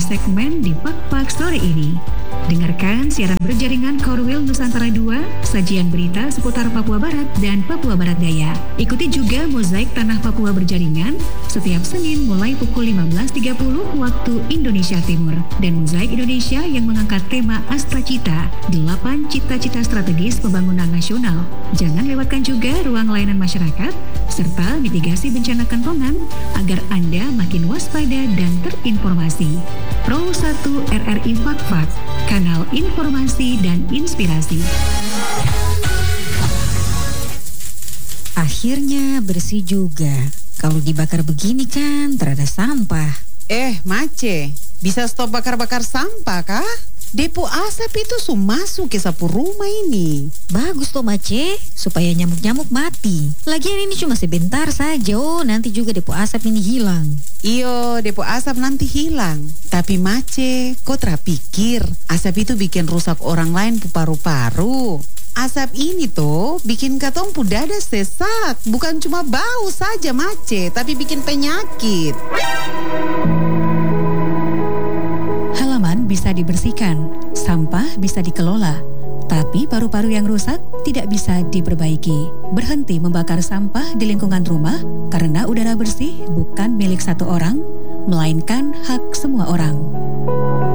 segmen di Pak sore ini. Dengarkan siaran berjaringan Korwil Nusantara 2, sajian berita seputar Papua Barat dan Papua Barat Daya. Ikuti juga Mozaik Tanah Papua berjaringan setiap Senin mulai pukul 15.30 waktu Indonesia Timur. Dan Mozaik Indonesia yang mengangkat tema Astra Cita, 8 cita-cita strategis pembangunan nasional. Jangan lewatkan juga ruang layanan masyarakat, serta mitigasi bencana kentongan agar Anda makin waspada dan terinformasi. Pro 1 RRI Fakfak, kanal informasi dan inspirasi. Akhirnya bersih juga. Kalau dibakar begini kan terada sampah. Mace, bisa stop bakar-bakar sampah kah? Depo asap itu masuk ke sapu rumah ini. Bagus toh Mace, supaya nyamuk-nyamuk mati. Lagian ini cuma sebentar saja, nanti juga depo asap ini hilang. Iyo, depo asap nanti hilang. Tapi Mace, kau terpikir asap itu bikin rusak orang lain pu paru-paru. Asap ini tuh bikin katong pu dada sesak. Bukan cuma bau saja Mace, tapi bikin penyakit. Halaman bisa dibersihkan, sampah bisa dikelola, tapi paru-paru yang rusak tidak bisa diperbaiki. Berhenti membakar sampah di lingkungan rumah karena udara bersih bukan milik satu orang, melainkan hak semua orang.